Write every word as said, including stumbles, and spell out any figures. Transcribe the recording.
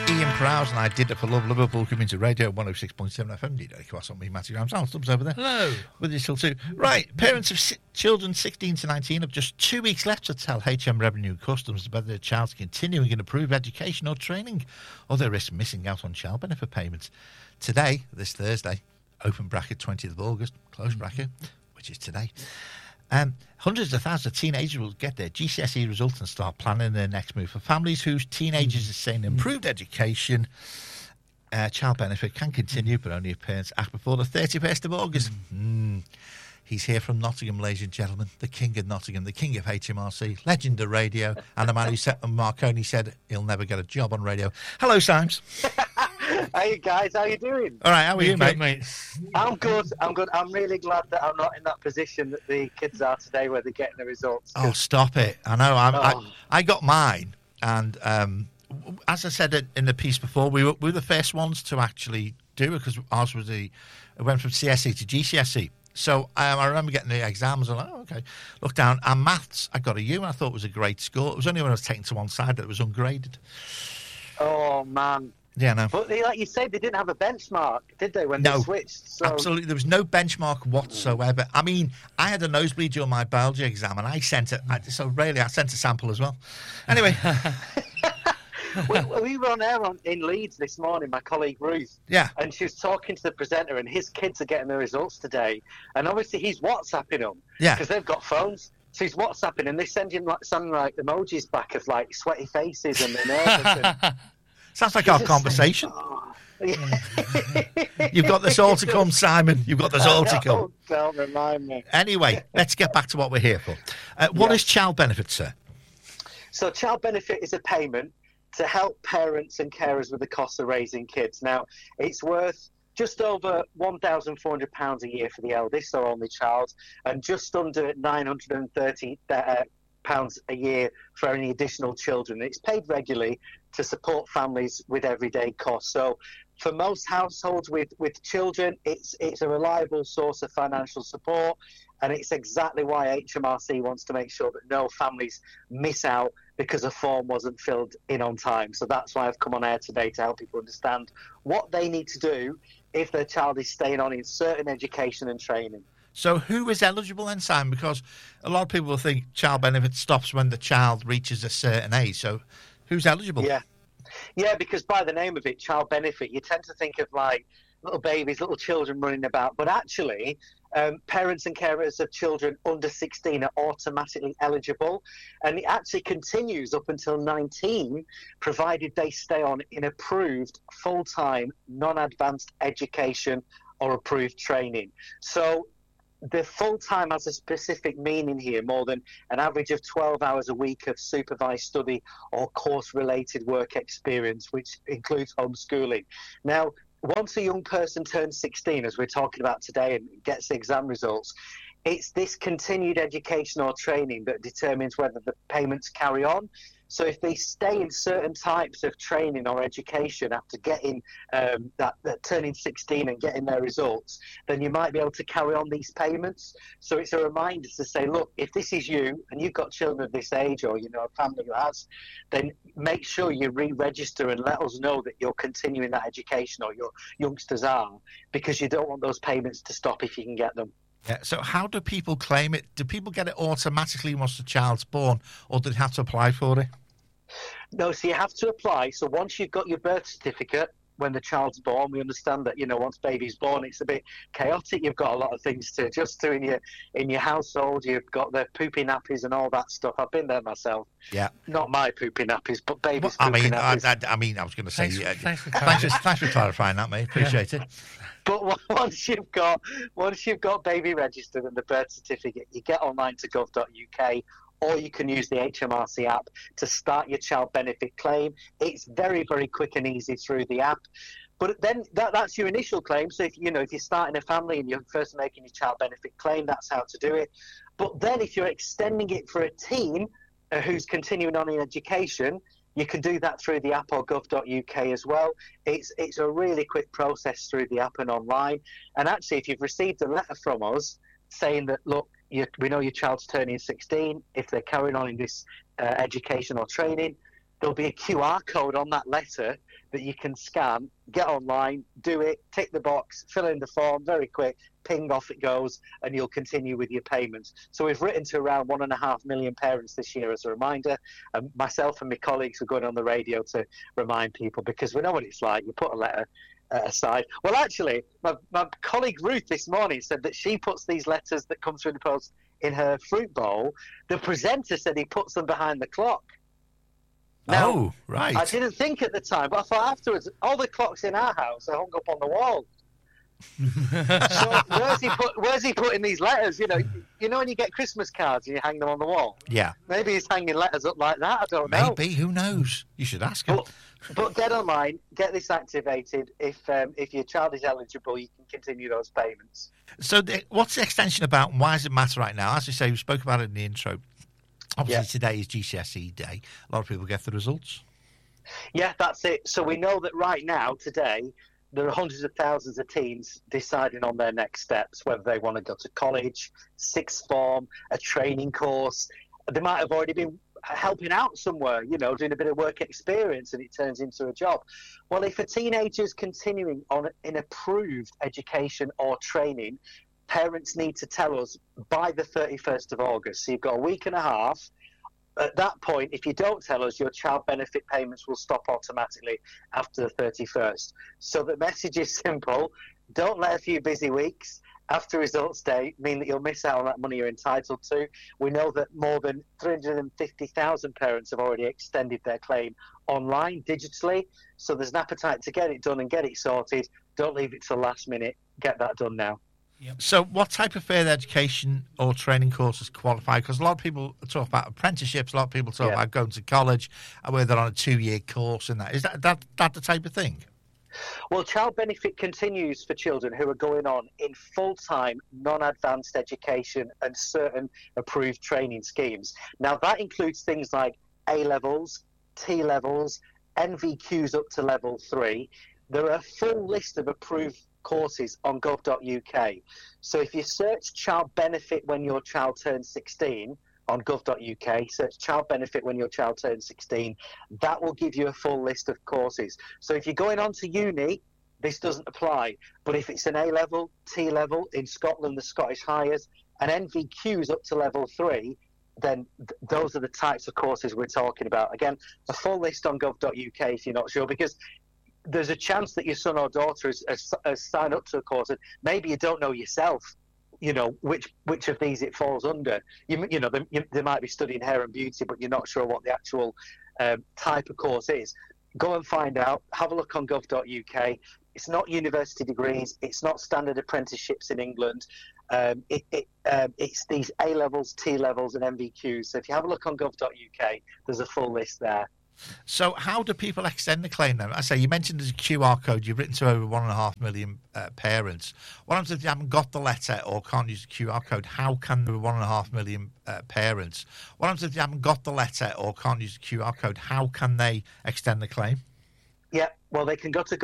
Ian Prowse and I did it for Love Liverpool Community Radio one oh six point seven F M. D J Cross on me, Matthew Rams. Oh, thumbs over there. Hello. With you still too. Right, parents of si- children sixteen to nineteen have just two weeks left to tell H M Revenue Customs whether their child's continuing in approved education or training, or they risk missing out on child benefit payments. Today, this Thursday, open bracket twentieth of August, close bracket, which is today, Um, hundreds of thousands of teenagers will get their G C S E results and start planning their next move. For families whose teenagers are saying improved education, uh, child benefit can continue, but only if parents act before the thirty-first of August. Mm. He's here from Nottingham, ladies and gentlemen, the king of Nottingham, the king of H M R C, legend of radio, and the man who said, Marconi said he'll never get a job on radio. Hello, Symes. Hey guys, how you doing? All right, how are you, mate? mate? I'm good. I'm good. I'm really glad that I'm not in that position that the kids are today, where they're getting the results. Oh, stop it! I know. I'm, Oh. I I got mine, and um, as I said in the piece before, we were, we were the first ones to actually do it because ours was the it went from C S E to G C S E. So um, I remember getting the exams. I'm like, oh, okay. Look down, and maths, I got a U, and I thought it was a great score. It was only when I was taken to one side that it was ungraded. Oh man. Yeah, no. But they, like you said, they didn't have a benchmark, did they, when No, they switched? So... Absolutely. There was no benchmark whatsoever. I mean, I had a nosebleed during my biology exam, and I sent it. I, so really, I sent a sample as well. Anyway. we, we were on air on, in Leeds this morning, my colleague Ruth. Yeah. And she was talking to the presenter, and his kids are getting the results today. And obviously, he's WhatsApping them. Yeah. Because they've got phones. So he's WhatsApping, and they send him like, something like emojis back of like sweaty faces and they're nervous. And... Sounds like our conversation. Oh. You've got this all to come, Simon. You've got this all to come. Oh, don't remind me. Anyway, let's get back to what we're here for. Uh, what Yeah. is child benefit, sir? So child benefit is a payment to help parents and carers with the cost of raising kids. Now, it's worth just over one thousand four hundred pounds a year for the eldest or only child, and just under nine hundred thirty uh, pounds a year for any additional children. It's paid regularly to support families with everyday costs. So for most households with, with children, it's it's a reliable source of financial support, and it's exactly why H M R C wants to make sure that no families miss out because a form wasn't filled in on time. So that's why I've come on air today to help people understand what they need to do if their child is staying on in certain education and training. So who is eligible then, Simon? Because a lot of people think child benefit stops when the child reaches a certain age. So who's eligible? Yeah. Yeah, because by the name of it, child benefit, you tend to think of like little babies, little children running about. But actually, um, parents and carers of children under sixteen are automatically eligible. And it actually continues up until nineteen, provided they stay on in approved full-time, non-advanced education or approved training. So the full-time has a specific meaning here, more than an average of twelve hours a week of supervised study or course-related work experience, which includes homeschooling. Now, once a young person turns sixteen, as we're talking about today, and gets the exam results, it's this continued education or training that determines whether the payments carry on. So if they stay in certain types of training or education after getting um, that, that turning sixteen and getting their results, then you might be able to carry on these payments. So it's a reminder to say, look, if this is you and you've got children of this age, or you know a family who has, then make sure you re-register and let us know that you're continuing that education, or your youngsters are, because you don't want those payments to stop if you can get them. Yeah. So how do people claim it? Do people get it automatically once the child's born, or do they have to apply for it? No, so you have to apply. So once you've got your birth certificate, when the child's born, we understand that, you know, once baby's born, it's a bit chaotic. You've got a lot of things to adjust to in your in your household. You've got the poopy nappies and all that stuff. I've been there myself. Yeah. Not my poopy nappies, but baby's Well, I poopy mean, I, nappies. I, I mean, I was going to say, Thanks, yeah, thanks for thanks, for, thanks for clarifying that, mate. Appreciate it. But once you've got once you've got baby registered and the birth certificate, you get online to gov dot U K, or you can use the H M R C app to start your child benefit claim. It's very, very quick and easy through the app. But then that, that's your initial claim. So if you know if you're starting a family and you're first making your child benefit claim, that's how to do it. But then if you're extending it for a teen uh, who's continuing on in education, you can do that through the app or gov dot U K as well. It's it's a really quick process through the app and online. And actually, if you've received a letter from us saying that, look, you, we know your child's turning sixteen, if they're carrying on in this uh, education or training, there'll be a Q R code on that letter that you can scan, get online, do it, tick the box, fill in the form, very quick, ping, off it goes, and you'll continue with your payments. So we've written to around one and a half million parents this year as a reminder. And myself and my colleagues are going on the radio to remind people, because we know what it's like. You put a letter uh, aside. Well, actually, my, my colleague Ruth this morning said that she puts these letters that come through the post in her fruit bowl. The presenter said he puts them behind the clock. Now, oh, right. I didn't think at the time, but I thought afterwards, all the clocks in our house are hung up on the wall. So where's he put? Where's he putting these letters? You know, you know when you get Christmas cards and you hang them on the wall. Yeah. Maybe he's hanging letters up like that. I don't know. Maybe. Who knows? You should ask him. But, but get online, get this activated. If um, if your child is eligible, you can continue those payments. So, the, what's the extension about? And why does it matter right now? As you say, we spoke about it in the intro. Obviously, Yeah. today is G C S E day. A lot of people get the results. Yeah, that's it. So we know that right now, today, there are hundreds of thousands of teens deciding on their next steps, whether they want to go to college, sixth form, a training course. They might have already been helping out somewhere, you know, doing a bit of work experience, and it turns into a job. Well, if a teenager is continuing on in approved education or training, parents need to tell us by the thirty-first of August. So you've got a week and a half. At that point, if you don't tell us, your child benefit payments will stop automatically after the thirty-first. So the message is simple. Don't let a few busy weeks after results day mean that you'll miss out on that money you're entitled to. We know that more than three hundred fifty thousand parents have already extended their claim online, digitally. So there's an appetite to get it done and get it sorted. Don't leave it till last minute. Get that done now. Yep. So what type of further education or training courses qualify? Because a lot of people talk about apprenticeships, a lot of people talk Yeah. about going to college, and where they're on a two-year course and that. Is that, that, that the type of thing? Well, child benefit continues for children who are going on in full-time, non-advanced education and certain approved training schemes. Now, that includes things like A-levels, T-levels, N V Qs up to level three. There are a full list of approved courses on gov dot U K. So if you search child benefit when your child turns sixteen on gov dot U K, search child benefit when your child turns sixteen, that will give you a full list of courses. So if you're going on to uni, this doesn't apply. But if it's an A-level, T-level, in Scotland, the Scottish Highers, and N V Qs up to level three, then th- those are the types of courses we're talking about. Again, a full list on gov dot U K if you're not sure, because there's a chance that your son or daughter has, has, has signed up to a course and maybe you don't know yourself, you know, which which of these it falls under. You, you know, they, you, they might be studying hair and beauty, but you're not sure what the actual um, type of course is. Go and find out. Have a look on gov dot U K. It's not university degrees. It's not standard apprenticeships in England. Um, it, it, um, it's these A-levels, T-levels and N V Qs. So if you have a look on gov dot U K, there's a full list there. So how do people extend the claim then? I say, you mentioned there's a Q R code. You've written to over one and a half million uh, parents. What happens if you haven't got the letter or can't use the Q R code? How can the one and a half million uh, parents? What happens if you haven't got the letter or can't use the Q R code? How can they extend the claim? Yeah, well, they can go to